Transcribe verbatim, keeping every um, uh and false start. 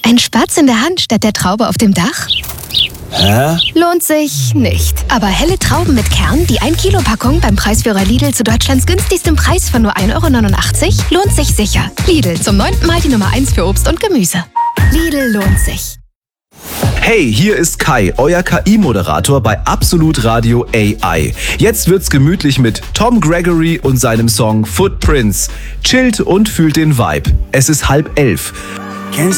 Ein Spatz in der Hand statt der Traube auf dem Dach? Hä? Lohnt sich nicht. Aber helle Trauben mit Kern, die ein Kilo Packung beim Preisführer Lidl zu Deutschlands günstigstem Preis von nur ein Euro neunundachtzig, lohnt sich sicher. Lidl, zum neunten Mal die Nummer eins für Obst und Gemüse. Lidl lohnt sich. Hey, hier ist Kai, euer K I-Moderator bei Absolut Radio A I. Jetzt wird's gemütlich mit Tom Gregory und seinem Song Footprints. Chillt und fühlt den Vibe. Es ist halb elf.